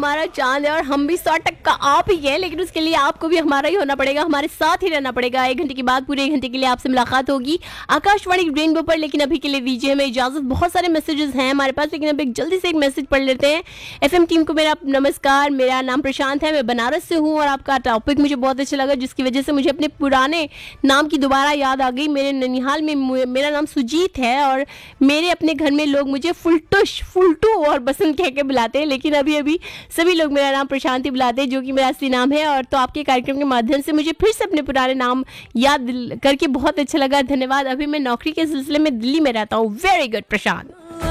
हमारा चांद है और हम भी 100% आप ही हैं, लेकिन उसके लिए आपको भी हमारा ही होना पड़ेगा, हमारे साथ ही रहना पड़ेगा। 1 घंटे के बाद पूरे 1 घंटे के लिए आपसे मुलाकात होगी आकाशवाणी रेनबो पर। लेकिन अभी के लिए दीजिए हमें इजाजत। बहुत सारे मैसेजेस हैं हमारे पास, लेकिन अब एक जल्दी से एक मैसेज पढ़ लेते हैं। एफएम टीम को मेरा नमस्कार, मेरा नाम प्रशांत है, मैं बनारस से हूँ और आपका टॉपिक मुझे बहुत अच्छा लगा, जिसकी वजह से मुझे अपने पुराने नाम की दोबारा याद आ गई। मेरे ननिहाल में मेरा नाम सुजीत है और मेरे अपने घर में लोग मुझे फुलटू और बसंत कह के बुलाते हैं, लेकिन अभी अभी सभी लोग मेरा नाम प्रशांति बुलाते हैं, जो कि मेरा असली नाम है। और तो आपके कार्यक्रम के माध्यम से मुझे फिर से अपने पुराने नाम याद करके बहुत अच्छा लगा। धन्यवाद। अभी मैं नौकरी के सिलसिले में दिल्ली में रहता हूँ। वेरी गुड प्रशांत।